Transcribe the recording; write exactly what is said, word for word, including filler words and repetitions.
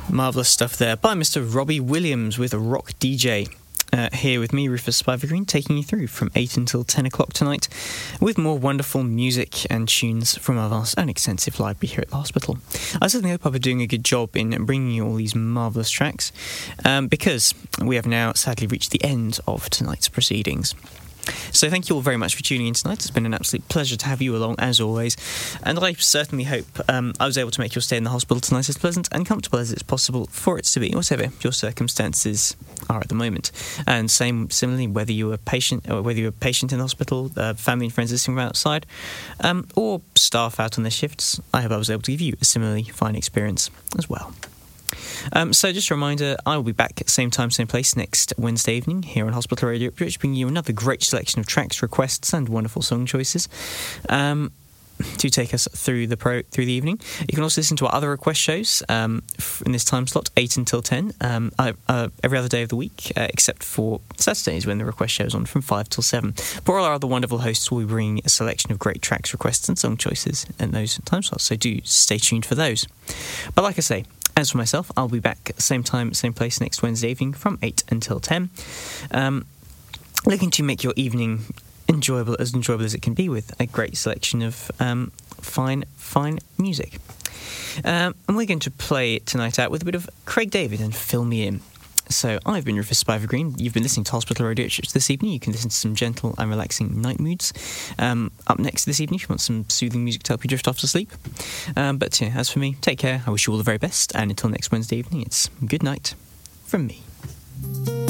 Marvellous stuff there by Mister Robbie Williams with Rock D J. Uh, here with me, Rufus Spivergreen, taking you through from eight until ten o'clock tonight with more wonderful music and tunes from our vast and extensive library here at the hospital. I certainly hope I've been doing a good job in bringing you all these marvellous tracks, um, because we have now sadly reached the end of tonight's proceedings. So thank you all very much for tuning in tonight. It's been an absolute pleasure to have you along, as always. And I certainly hope um, I was able to make your stay in the hospital tonight as pleasant and comfortable as it's possible for it to be, whatever your circumstances are at the moment. And same, similarly, whether you're a patient, or whether you're a patient in the hospital, uh, family and friends listening from outside, um, or staff out on their shifts, I hope I was able to give you a similarly fine experience as well. Um, so just a reminder, I will be back at same time, same place next Wednesday evening here on Hospital Radio Ipswich, bringing you another great selection of tracks, requests and wonderful song choices um, to take us through the pro through the evening. You can also listen to our other request shows um, in this time slot, eight until ten, um, uh, uh, every other day of the week, uh, except for Saturdays when the request show is on from five till seven. But all our other wonderful hosts will be bringing a selection of great tracks, requests and song choices in those time slots, so do stay tuned for those. But like I say, as for myself, I'll be back same time, same place next Wednesday evening from eight until ten. Um, looking to make your evening enjoyable, as enjoyable as it can be, with a great selection of um, fine, fine music. Um, and we're going to play it tonight out with a bit of Craig David and Fill Me In. So I've been Rufus Spivergreen. You've been listening to Hospital Radio Ipswich this evening. You can listen to some gentle and relaxing night moods. Um, up next this evening, if you want some soothing music to help you drift off to sleep. Um, but yeah, as for me, take care. I wish you all the very best. And until next Wednesday evening, it's good night from me.